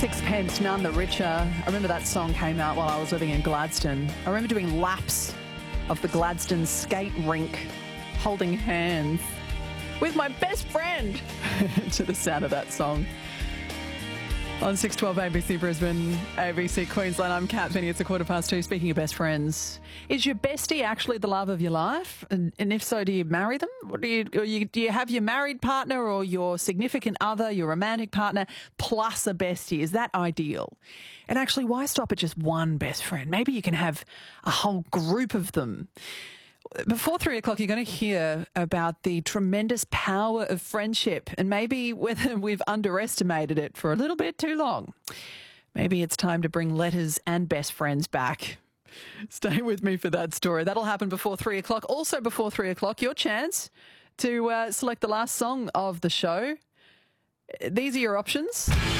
Sixpence None the Richer. I remember that song came out while I was living in Gladstone. I remember doing laps of the Gladstone skate rink, holding hands with my best friend to the sound of that song. On 612 ABC Brisbane, ABC Queensland, I'm Kat Finney. It's 2:15. Speaking of best friends, is your bestie actually the love of your life? And if so, do you marry them? Or do you have your married partner or your significant other, your romantic partner, plus a bestie? Is that ideal? And actually, why stop at just one best friend? Maybe you can have a whole group of them. Before 3 o'clock, you're going to hear about the tremendous power of friendship and maybe whether we've underestimated it for a little bit too long. Maybe it's time to bring letters and best friends back. Stay with me for that story. That'll happen before 3 o'clock. Also before 3 o'clock, your chance to select the last song of the show. These are your options.